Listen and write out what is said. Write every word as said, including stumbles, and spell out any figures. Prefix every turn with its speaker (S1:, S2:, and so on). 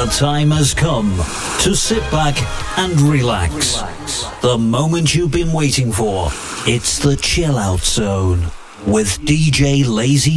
S1: time has come to sit back and relax. The moment you've been waiting for. It's the Chill Out Zone with D J Lazy